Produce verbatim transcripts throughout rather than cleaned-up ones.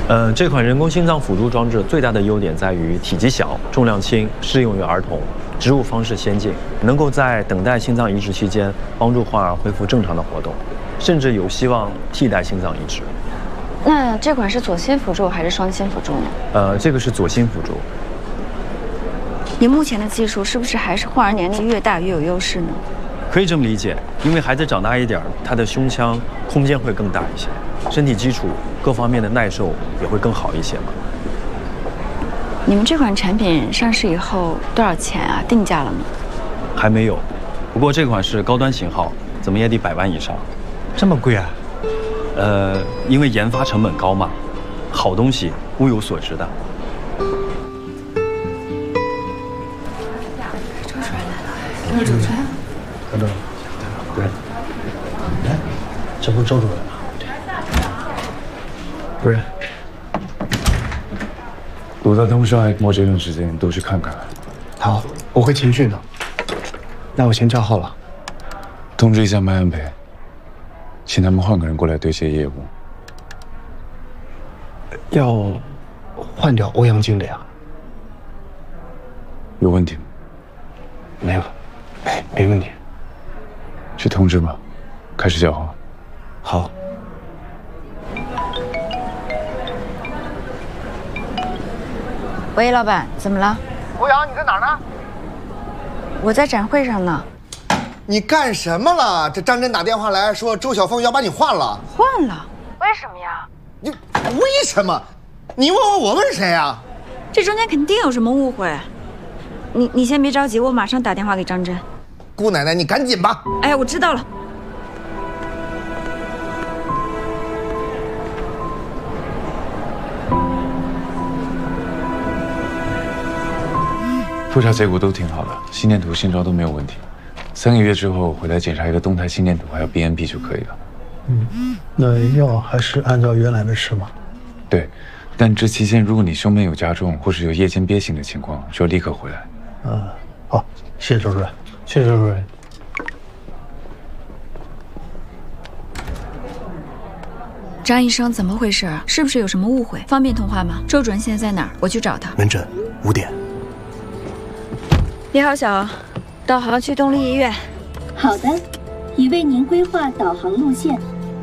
呃，这款人工心脏辅助装置最大的优点在于体积小、重量轻，适用于儿童，植入方式先进，能够在等待心脏移植期间帮助患儿恢复正常的活动，甚至有希望替代心脏移植。 那这款是左心辅助还是双心辅助呢？ 呃，这个是左心辅助。 你目前的技术是不是还是患儿年龄越大越有优势呢？ 可以这么理解，因为孩子长大一点，他的胸腔空间会更大一些，身体基础各方面的耐受也会更好一些嘛。 你们这款产品上市以后多少钱啊？定价了吗？ 还没有，不过这款是高端型号，怎么也得百万以上。 这么贵啊？ 呃，因为研发成本高嘛，好东西物有所值的。 周主任来了，那个周主任。 周主任，对，哎，这不是周主任吗？主任， 鲁大通上 E C M O 这段时间都去看看。 好，我会前去的。那我先叫号了。 通知一下麦安培，请他们换个人过来对接业务。 要换掉欧阳经理啊？ 有问题吗？ 没有，哎，没问题。 去通知吧，开始叫号。 好。 喂，老板，怎么了？ 欧阳，你在哪儿呢？ 我在展会上呢。 你干什么了？这张真打电话来说周晓峰要把你换了。 换了？为什么呀？ 你为什么？你问我，我问谁呀？ 这中间肯定有什么误会。你你先别着急，我马上打电话给张真。 姑奶奶，你赶紧吧。 哎，我知道了。 复查结果都挺好的，心电图、心招都没有问题。三个月之后回来检查一个动态心电图，还有 B M P 就可以了。 嗯，那药还是按照原来的吃吗？ 对，但这期间如果你胸闷有加重，或是有夜间憋醒的情况，就要立刻回来。 嗯，好，谢谢周主任，谢谢周主任。 张医生，怎么回事？是不是有什么误会？方便通话吗？周主任现在在哪儿？我去找他。 门诊五点。 你好，小，导航去东丽医院。 好的，已为您规划导航路线。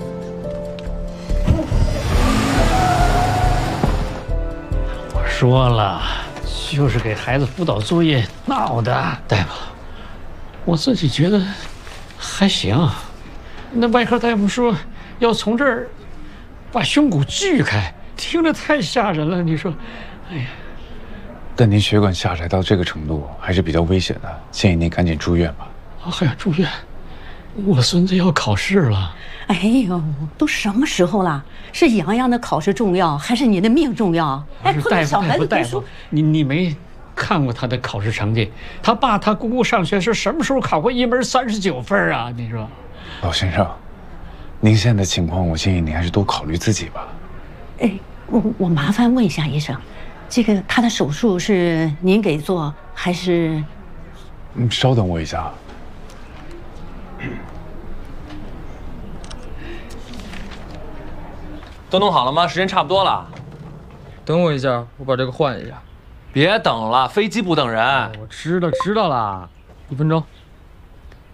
我说了，就是给孩子辅导作业闹的，大夫。我自己觉得还行。那外科大夫说要从这儿把胸骨锯开，听着太吓人了。你说，哎呀。 但您血管狭窄到这个程度还是比较危险的，建议您赶紧住院吧。 啊，还要住院？我孙子要考试了。 哎呦，都什么时候了？是洋洋的考试重要，还是你的命重要？哎，碰到小孩子读书， 你你没看过他的考试成绩？他爸他姑姑上学时什么时候考过一门三十九分啊？你说， 老先生，您现在的情况，我建议您还是多考虑自己吧。 哎，我我麻烦问一下医生。这个他的手术是您给做还是？ 嗯，稍等我一下。 都弄好了吗？时间差不多了。 等我一下，我把这个换一下。 别等了，飞机不等人。 我知道知道啦，一分钟。